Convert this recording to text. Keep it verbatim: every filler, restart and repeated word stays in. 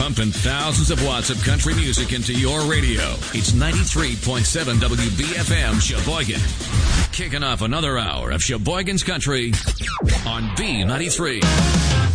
pumping thousands of watts of country music into your radio. It's ninety-three point seven W B F M Sheboygan. Kicking off another hour of Sheboygan's Country on B ninety-three.